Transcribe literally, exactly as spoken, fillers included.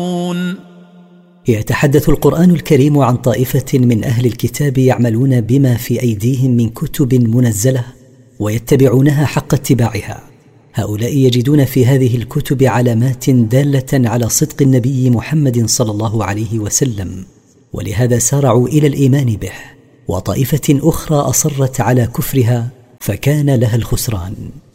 يتحدث القرآن الكريم عن طائفة من أهل الكتاب يعملون بما في أيديهم من كتب منزلة ويتبعونها حق اتباعها. هؤلاء يجدون في هذه الكتب علامات دالة على صدق النبي محمد صلى الله عليه وسلم، ولهذا سارعوا إلى الإيمان به. وطائفة أخرى أصرت على كفرها فكان لها الخسران.